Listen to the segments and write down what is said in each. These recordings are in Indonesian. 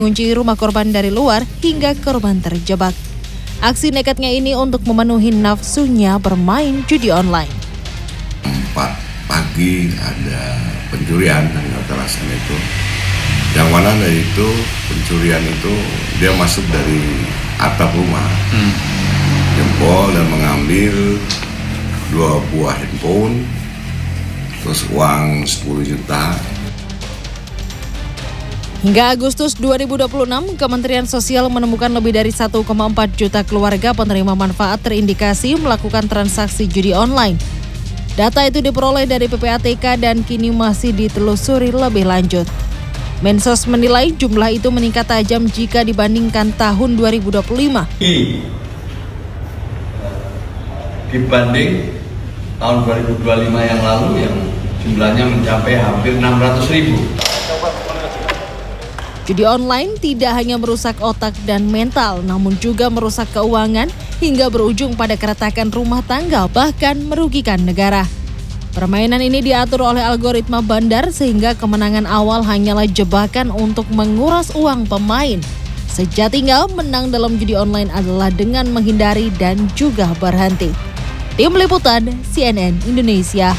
mengunci rumah korban dari luar hingga korban terjebak. Aksi nekatnya ini untuk memenuhi nafsunya bermain judi online. 4 pagi ada pencurian dan kekerasan itu. Yang mana dari itu pencurian itu dia masuk dari atap rumah, jempol dan mengambil 2 buah handphone, terus uang 10 juta. Hingga Agustus 2026, Kementerian Sosial menemukan lebih dari 1,4 juta keluarga penerima manfaat terindikasi melakukan transaksi judi online. Data itu diperoleh dari PPATK dan kini masih ditelusuri lebih lanjut. Mensos menilai jumlah itu meningkat tajam jika dibandingkan tahun 2025. Dibanding tahun 2025 yang lalu yang jumlahnya mencapai hampir 600.000. Judi online tidak hanya merusak otak dan mental, namun juga merusak keuangan hingga berujung pada keretakan rumah tangga, bahkan merugikan negara. Permainan ini diatur oleh algoritma bandar sehingga kemenangan awal hanyalah jebakan untuk menguras uang pemain. Sejatinya menang dalam judi online adalah dengan menghindari dan juga berhenti. Tim Liputan CNN Indonesia.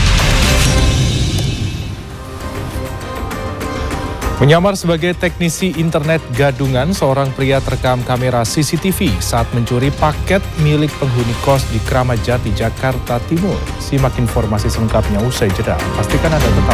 Menyamar sebagai teknisi internet gadungan, seorang pria terekam kamera CCTV saat mencuri paket milik penghuni kos di Kramat Jati, Jakarta Timur. Simak informasi selengkapnya usai jeda. Pastikan Anda tetap